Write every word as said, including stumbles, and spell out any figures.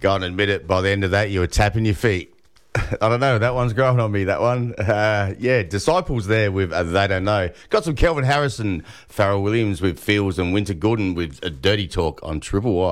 Go and admit it. By the end of that, you were tapping your feet. I don't know. That one's growing on me, that one. Uh, yeah, Disciples there with uh, They Don't Know. Got some Kelvin Harrison, Pharrell Williams with Fields and Winter Gooden with a Dirty Talk on Triple Y.